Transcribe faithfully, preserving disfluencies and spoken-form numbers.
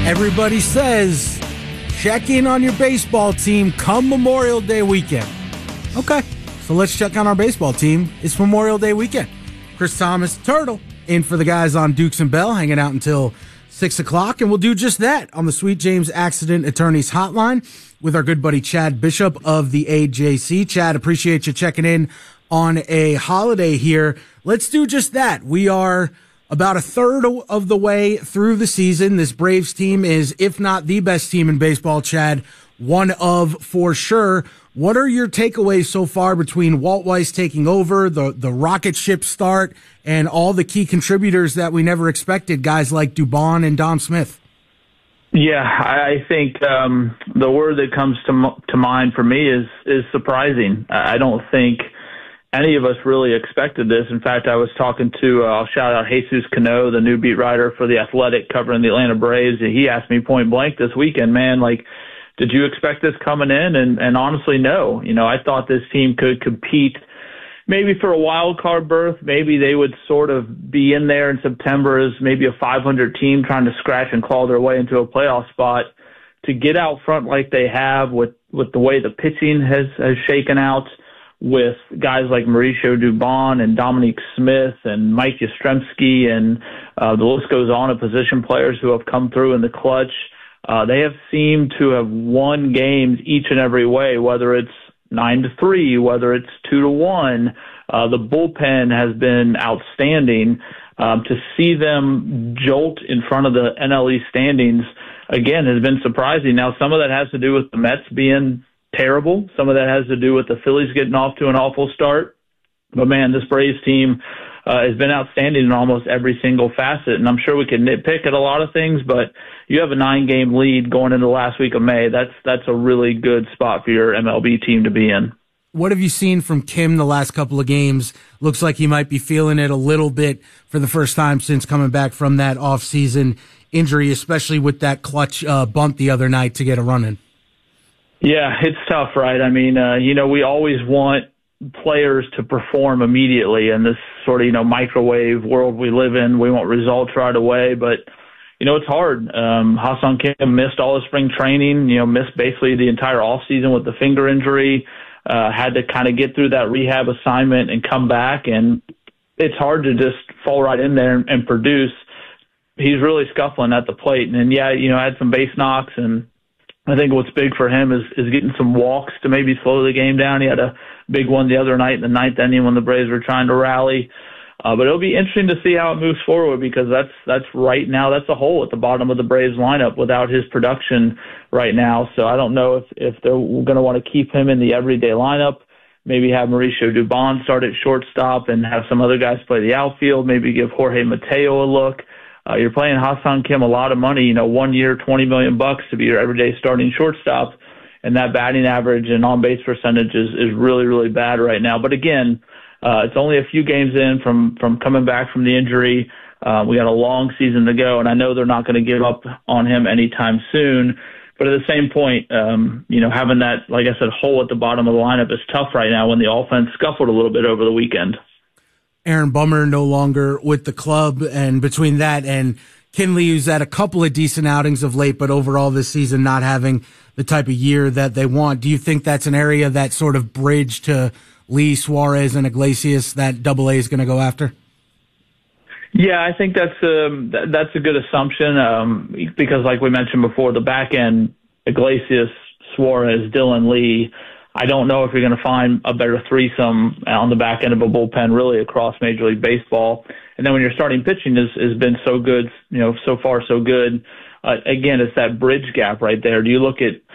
Everybody says check in on your baseball team come Memorial Day weekend. Okay, so let's check on our baseball team. It's Memorial Day weekend. Chris Thomas, Turtle, in for the guys on Dukes and Bell, hanging out until six o'clock, and we'll do just that on the Sweet James Accident Attorneys Hotline with our good buddy Chad Bishop of the A J C. Chad, appreciate you checking in on a holiday here. Let's do just that. We are about a third of the way through the season. This Braves team is, if not the best team in baseball, Chad, one of for sure. What are your takeaways so far between Walt Weiss taking over, the, the rocket ship start, and all the key contributors that we never expected, guys like Dubon and Dom Smith? Yeah, I think um, the word that comes to to mind for me is is surprising. I don't think any of us really expected this. In fact, I was talking to, uh, I'll shout out Jesus Cano, the new beat writer for The Athletic covering the Atlanta Braves. And he asked me point blank this weekend, man, like, did you expect this coming in? And, and honestly, no. You know, I thought this team could compete maybe for a wild card berth. Maybe they would sort of be in there in September as maybe a five hundred team trying to scratch and claw their way into a playoff spot. To get out front like they have with, with the way the pitching has, has shaken out, with guys like Mauricio Dubon and Dominique Smith and Mike Yastrzemski, and uh, the list goes on of position players who have come through in the clutch. Uh, they have seemed to have won games each and every way, whether it's nine to three, whether it's two to one. Uh, the bullpen has been outstanding. Um, to see them jolt in front of the N L E standings, again, has been surprising. Now, some of that has to do with the Mets being terrible. Some of that has to do with the Phillies getting off to an awful start. But, man, this Braves team uh, has been outstanding in almost every single facet. And I'm sure we can nitpick at a lot of things, but you have a nine-game lead going into the last week of May. That's that's a really good spot for your M L B team to be in. What have you seen from Kim the last couple of games? Looks like he might be feeling it a little bit for the first time since coming back from that off-season injury, especially with that clutch uh, bump the other night to get a run in. Yeah, it's tough, right? I mean, uh, you know, we always want players to perform immediately in this sort of, you know, microwave world we live in. We want results right away, but, you know, it's hard. Um, Ha-Seong Kim missed all of spring training, you know, missed basically the entire offseason with the finger injury, uh, had to kind of get through that rehab assignment and come back, and it's hard to just fall right in there and, and produce. He's really scuffling at the plate, and, and yeah, you know, had some base knocks, and I think what's big for him is, is getting some walks to maybe slow the game down. He had a big one the other night in the ninth inning when the Braves were trying to rally. Uh, but it'll be interesting to see how it moves forward, because that's that's right now, that's a hole at the bottom of the Braves lineup without his production right now. So I don't know if, if they're going to want to keep him in the everyday lineup, maybe have Mauricio Dubon start at shortstop and have some other guys play the outfield, maybe give Jorge Mateo a look. Uh, you're paying Ha-Seong Kim a lot of money, you know, one year, twenty million bucks to be your everyday starting shortstop. And that batting average and on-base percentage is, is really, really bad right now. But again, uh, it's only a few games in from, from coming back from the injury. Uh, we got a long season to go, and I know they're not going to give up on him anytime soon. But at the same point, um, you know, having that, like I said, hole at the bottom of the lineup is tough right now when the offense scuffled a little bit over the weekend. Aaron Bummer no longer with the club, and between that and Kinley, who's had a couple of decent outings of late, but overall this season not having the type of year that they want. Do you think that's an area that sort of bridge to Lee, Suarez, and Iglesias that Double A is going to go after? Yeah, I think that's a, that's a good assumption um, because, like we mentioned before, the back end, Iglesias, Suarez, Dylan Lee, I don't know if you're going to find a better threesome on the back end of a bullpen really across Major League Baseball. And then when your starting pitching has, has been so good, you know, so far so good, uh, again, it's that bridge gap right there. Do you look at